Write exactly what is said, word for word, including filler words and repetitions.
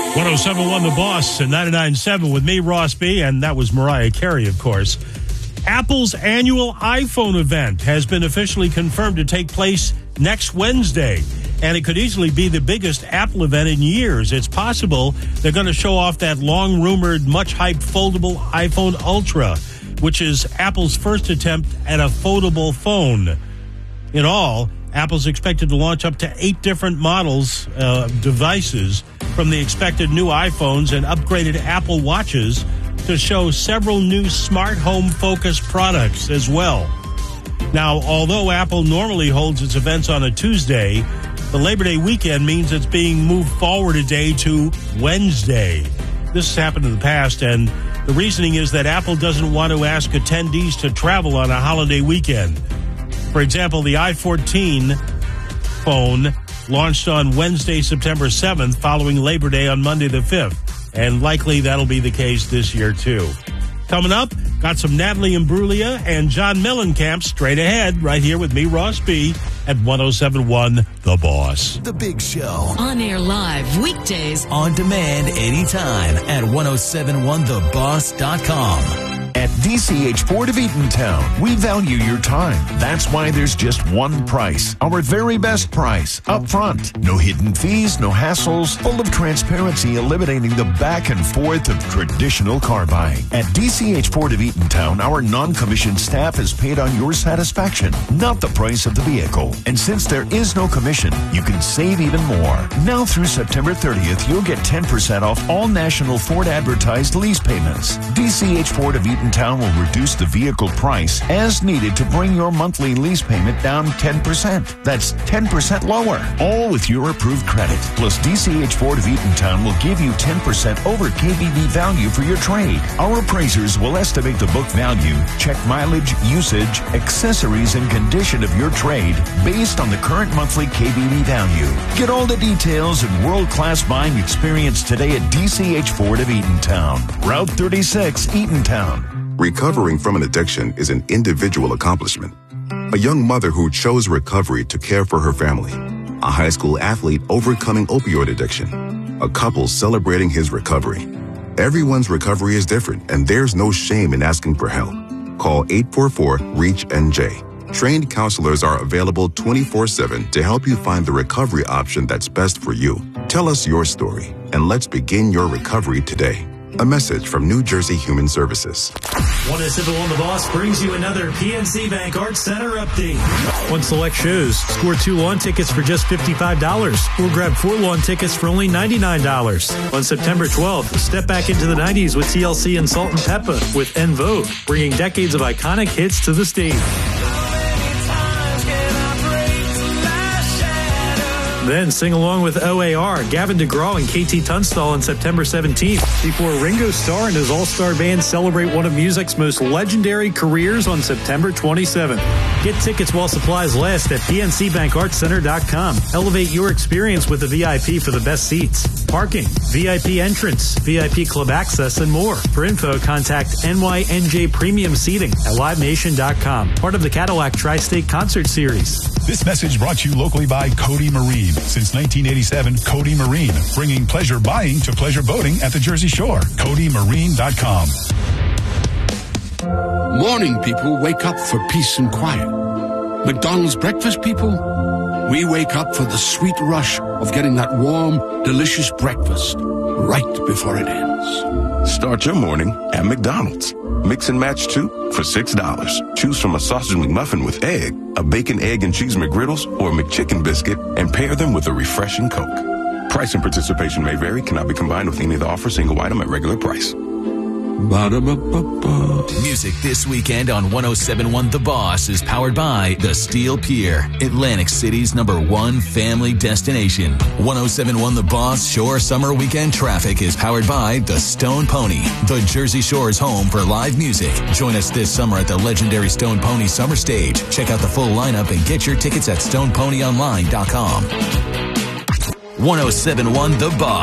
one oh seven point one The Boss and ninety-nine point seven with me, Ross B., and that was Mariah Carey, of course. Apple's annual iPhone event has been officially confirmed to take place next Wednesday, and it could easily be the biggest Apple event in years. It's possible they're going to show off that long-rumored, much-hyped foldable iPhone Ultra, which is Apple's first attempt at a foldable phone. In all, Apple's expected to launch up to eight different models, uh, devices, from the expected new iPhones and upgraded Apple Watches to show several new smart home-focused products as well. Now, although Apple normally holds its events on a Tuesday, the Labor Day weekend means it's being moved forward a day to Wednesday. This has happened in the past, and the reasoning is that Apple doesn't want to ask attendees to travel on a holiday weekend. For example, the i fourteen phone launched on Wednesday, September seventh, following Labor Day on Monday the fifth. And likely that'll be the case this year, too. Coming up, got some Natalie Imbruglia and John Mellencamp straight ahead, right here with me, Ross B., at one oh seven point one The Boss. The Big Show. On air live, weekdays. On demand anytime at ten seventy-one the boss dot com. At D C H Ford of Eatontown, we value your time. That's why there's just one price. Our very best price, up front. No hidden fees, no hassles, full of transparency, eliminating the back and forth of traditional car buying. At D C H Ford of Eatontown, our non-commissioned staff is paid on your satisfaction, not the price of the vehicle. And since there is no commission, you can save even more. Now through September thirtieth, you'll get ten percent off all national Ford advertised lease payments. D C H Ford of Eatontown will reduce the vehicle price as needed to bring your monthly lease payment down ten percent. That's ten percent lower, all with your approved credit. Plus, D C H Ford of Eatontown will give you ten percent over K B V value for your trade. Our appraisers will estimate the book value, check mileage, usage, accessories, and condition of your trade based on the current monthly K B V value. Get all the details and world-class buying experience today at D C H Ford of Eatontown. Route thirty-six, Eatontown. Recovering from an addiction is an individual accomplishment. A young mother who chose recovery to care for her family. A high school athlete overcoming opioid addiction. A couple celebrating his recovery. Everyone's recovery is different, and there's no shame in asking for help. Call eight four four, REACH N J. Trained counselors are available twenty-four seven to help you find the recovery option that's best for you. Tell us your story, and let's begin your recovery today. A message from New Jersey Human Services. one oh seven point one The Boss brings you another P N C Bank Arts Center update. On select shows, score two lawn tickets for just fifty-five dollars or grab four lawn tickets for only ninety-nine dollars. On September twelfth, step back into the nineties with T L C and Salt and Pepper with En Vogue, bringing decades of iconic hits to the stage. Then sing along with O A R, Gavin DeGraw, and K T Tunstall on September seventeenth, before Ringo Starr and his all-star band celebrate one of music's most legendary careers on September twenty-seventh. Get tickets while supplies last at P N C Bank Arts Center dot com. Elevate your experience with a V I P for the best seats, parking, V I P entrance, V I P club access, and more. For info, contact N Y N J Premium Seating at live nation dot com, part of the Cadillac Tri-State Concert Series. This message brought to you locally by Cody Marine. Since nineteen eighty-seven, Cody Marine, bringing pleasure buying to pleasure boating at the Jersey Shore. Cody Marine dot com. Morning people wake up for peace and quiet. McDonald's breakfast people, we wake up for the sweet rush of getting that warm, delicious breakfast right before it ends. Start your morning at McDonald's. Mix and match two for six dollars. Choose from a sausage McMuffin with egg, a bacon, egg, and cheese McGriddles, or a McChicken biscuit, and pair them with a refreshing Coke. Price and participation may vary, cannot be combined with any of the offer, single item at regular price. Ba-da-ba-ba-ba. Music this weekend on ten seventy-one The Boss is powered by The Steel Pier, Atlantic City's number one family destination. ten seventy-one The Boss Shore Summer Weekend Traffic is powered by The Stone Pony, the Jersey Shore's home for live music. Join us this summer at the legendary Stone Pony Summer Stage. Check out the full lineup and get your tickets at stone pony online dot com. ten seventy-one The Boss.